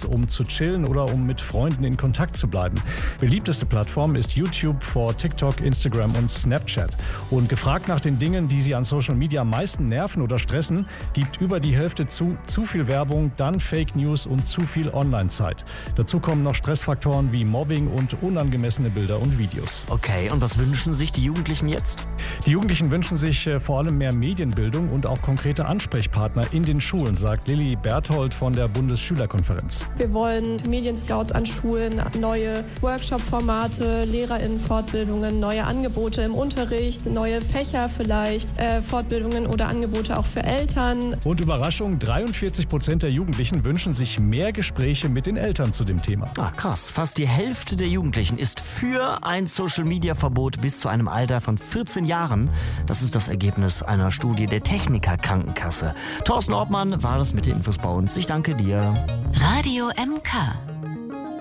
Apps, um zu chillen oder um mit Freunden in Kontakt zu bleiben. Beliebteste Plattform ist YouTube vor TikTok, Instagram und Snapchat. Und gefragt nach den Dingen, die Sie an Social Media am meisten nerven oder stressen, gibt über die Hälfte zu viel Werbung, dann Fake News und zu viel Online-Zeit. Dazu kommen noch Stressfaktoren wie Mobbing und unangemessene Bilder und Videos. Okay, und was wünschen sich die Jugendlichen jetzt? Die Jugendlichen wünschen sich vor allem mehr Medienbildung und auch konkrete Ansprechpartner in den Schulen, sagt Lilly Berthold von der Bundesschülerkonferenz. Wir wollen Medienscouts an Schulen, neue Workshop-Formate, LehrerInnen-Fortbildungen, neue Angebote im Unterricht, neue Fächer vielleicht, Fortbildungen oder Angebote auch für Eltern. Und Überraschung, 43% der Jugendlichen wünschen sich mehr Gespräche mit den Eltern zu dem Thema. Ah, krass. Fast die Hälfte der Jugendlichen ist für ein Social-Media-Verbot bis zu einem Alter von 14 Jahren. Das ist das Ergebnis einer Studie der Techniker Krankenkasse. Thorsten Ortmann war das mit den Infos bei uns. Ich danke dir. Radio MK.